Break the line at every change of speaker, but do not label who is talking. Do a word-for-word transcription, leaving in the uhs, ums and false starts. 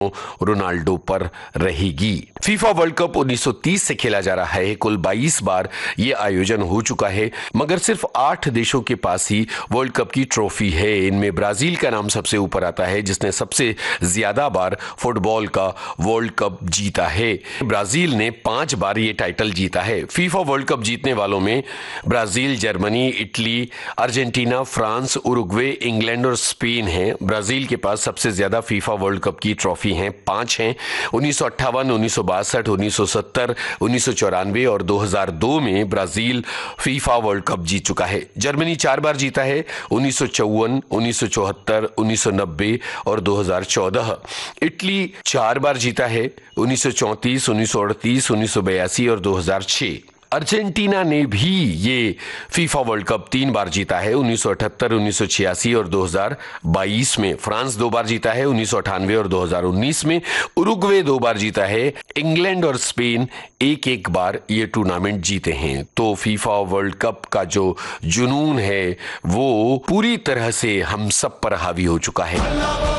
Ronaldo पर रहेगी। FIFA world cup उन्नीस सौ तीस से खेला जा रहा है। कुल बाईस बार यह आयोजन हो चुका है, मगर सिर्फ आठ देशों के पास ही वर्ल्ड कप की ट्रॉफी है। इनमें ब्राजील का नाम सबसे ऊपर आता है, जिसने सबसे ज्यादा बार फुटबॉल का वर्ल्ड कप जीता है। ब्राजील ने पांच बार ये टाइटल जीता है। फीफा वर्ल्ड कप जीतने वालों में Brazil, Germany, Italy, Argentina, France, Uruguay, England और स्पेन है। ब्राजील के पास सबसे ज्यादा फीफा वर्ल्ड कप की ट्रॉफी हैं, पांच हैं। उन्नीस सौ अट्ठावन, उन्नीस सौ बासठ, उन्नीस सौ सत्तर, उन्नीस सौ चौरानवे और दो हज़ार दो में ब्राजील फीफा वर्ल्ड कप जीत चुका है। जर्मनी चार बार जीता है, उन्नीस सौ चौवन, उन्नीस सौ चौहत्तर, उन्नीस सौ नब्बे और दो हज़ार चौदह। इटली चार बार जीता है, उन्नीस सौ चौंतीस, उन्नीस सौ अड़तीस, उन्नीस सौ बयासी और दो हज़ार छह। अर्जेंटीना ने भी ये फीफा वर्ल्ड कप तीन बार जीता है, उन्नीस सौ अठहत्तर, उन्नीस सौ छियासी और दो हज़ार बाईस में। फ्रांस दो बार जीता है, उन्नीस सौ अट्ठानवे और दो हज़ार उन्नीस में। उरुग्वे दो बार जीता है। इंग्लैंड और स्पेन एक एक बार ये टूर्नामेंट जीते हैं। तो फीफा वर्ल्ड कप का जो जुनून है वो पूरी तरह से हम सब पर हावी हो चुका है।